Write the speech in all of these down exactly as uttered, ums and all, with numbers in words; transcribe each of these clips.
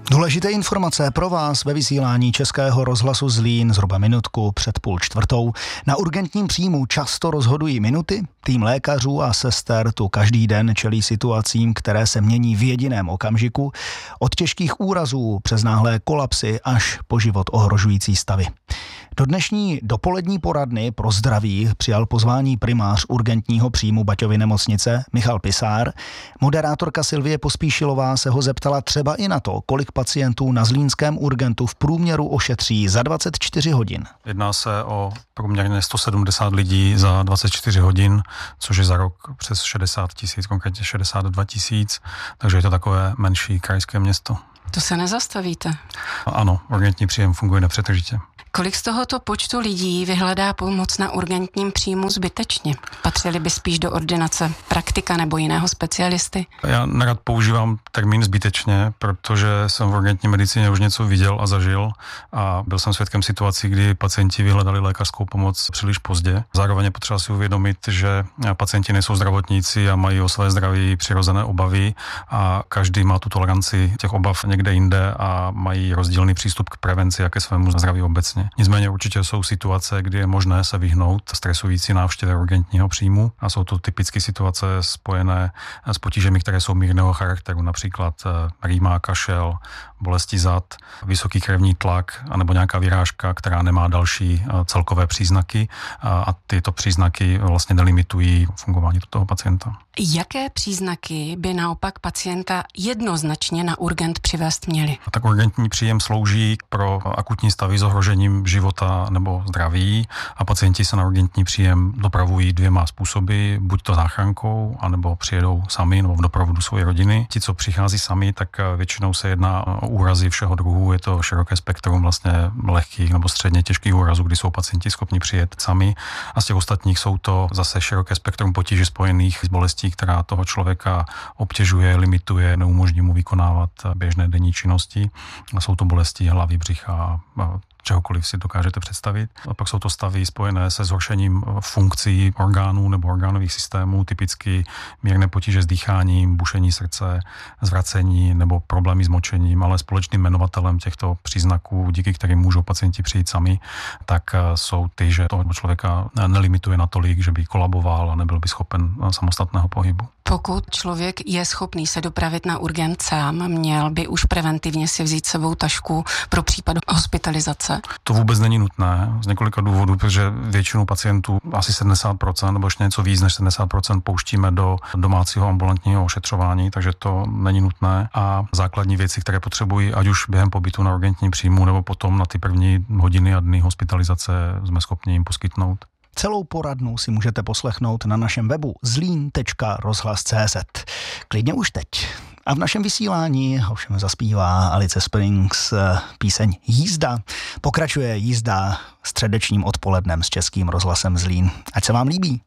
Důležité informace pro vás ve vysílání Českého rozhlasu Zlín zhruba minutku před půl čtvrtou. Na urgentním příjmu často rozhodují minuty. Tým lékařů a sester tu každý den čelí situacím, které se mění v jediném okamžiku. Od těžkých úrazů přes náhlé kolapsy až po život ohrožující stavy. Do dnešní dopolední poradny pro zdraví přijal pozvání primář urgentního příjmu Baťovy nemocnice Michal Pisár. Moderátorka Silvie Pospíšilová se ho zeptala třeba i na to, kolik pacientů na zlínském urgentu v průměru ošetří za dvacet čtyři hodin. Jedná se o průměrně sto sedmdesát lidí za dvacet čtyři hodin, což je za rok přes šedesát tisíc, konkrétně šedesát dva tisíc, takže je to takové menší krajské město. To se nezastavíte? Ano, urgentní příjem funguje nepřetržitě. Kolik z tohoto počtu lidí vyhledá pomoc na urgentním příjmu zbytečně? Patřili by spíš do ordinace praktika nebo jiného specialisty? Já nerad používám termín zbytečně, protože jsem v urgentní medicíně už něco viděl a zažil a byl jsem svědkem situací, kdy pacienti vyhledali lékařskou pomoc příliš pozdě. Zároveň je potřeba si uvědomit, že pacienti nejsou zdravotníci a mají o své zdraví přirozené obavy a každý má tu toleranci těch obav někde jinde a mají rozdílný přístup k prevenci a ke svému zdraví obecně. Nicméně určitě jsou situace, kdy je možné se vyhnout stresující návštěvě urgentního příjmu a jsou to typicky situace spojené s potížemi, které jsou mírného charakteru, například rýma, kašel, bolesti zad, vysoký krevní tlak anebo nějaká vyrážka, která nemá další celkové příznaky a tyto příznaky vlastně nelimitují fungování toho pacienta. Jaké příznaky by naopak pacienta jednoznačně na urgent přivést měly? Tak urgentní příjem slouží pro akutní stavy s ohrožením života nebo zdraví a pacienti se na urgentní příjem dopravují dvěma způsoby, buď to záchrankou, anebo přijedou sami nebo v doprovodu své rodiny. Ti, co přichází sami, tak většinou se jedná o úrazy všeho druhu, je to široké spektrum vlastně lehkých nebo středně těžkých úrazů, kdy jsou pacienti schopni přijet sami a z těch ostatních jsou to zase široké spektrum potíží spojených s bolestí, která toho člověka obtěžuje, limituje, neumožní mu vykonávat běžné denní činnosti. Jsou to bolesti hlavy, břicha, čehokoliv si dokážete představit. A pak jsou to stavy spojené se zhoršením funkcí orgánů nebo orgánových systémů, typicky mírné potíže s dýcháním, bušení srdce, zvracení nebo problémy s močením, ale společným jmenovatelem těchto příznaků, díky kterým můžou pacienti přijít sami, tak jsou ty, že toho člověka nelimituje natolik, že by kolaboval a nebyl by schopen samostatného pohybu. Pokud člověk je schopný se dopravit na urgent sám, měl by už preventivně si vzít sebou tašku pro případ hospitalizace? To vůbec není nutné z několika důvodů, protože většinu pacientů, asi sedmdesát procent nebo ještě něco víc než sedmdesát procent pouštíme do domácího ambulantního ošetřování, takže to není nutné. A základní věci, které potřebují, ať už během pobytu na urgentním příjmu nebo potom na ty první hodiny a dny hospitalizace, jsme schopni jim poskytnout. Celou poradnu si můžete poslechnout na našem webu zlín tečka rozhlas tečka cé zet. Klidně už teď. A v našem vysílání ovšem zaspívá Alice Springs píseň Jízda. Pokračuje jízda středečním odpolednem s Českým rozhlasem Zlín. Ať se vám líbí.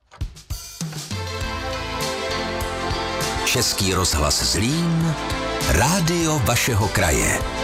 Český rozhlas Zlín, rádio vašeho kraje.